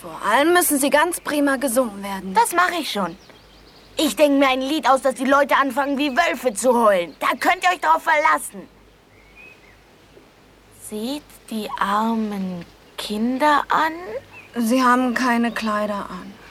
Vor allem müssen sie ganz prima gesungen werden. Das mache ich schon. Ich denke mir ein Lied aus, dass die Leute anfangen, wie Wölfe zu heulen. Da könnt ihr euch drauf verlassen. Seht die armen Kinder an. Sie haben keine Kleider an.